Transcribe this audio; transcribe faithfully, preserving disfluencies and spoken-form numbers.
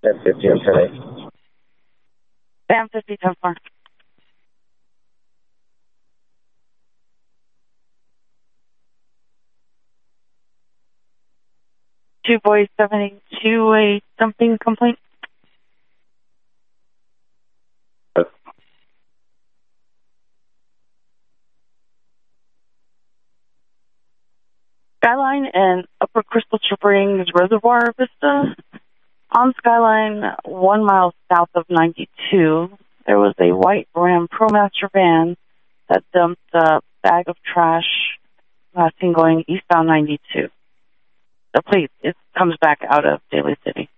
ten fifty on ten eight. ten fifty, ten four. Two boys seventy-two, a dumping complaint. Skyline and Upper Crystal Springs Reservoir Vista. On Skyline, one mile south of ninety-two, there was a white Ram ProMaster van that dumped a bag of trash last seen going eastbound ninety-two. So please, it comes back out of Daly City.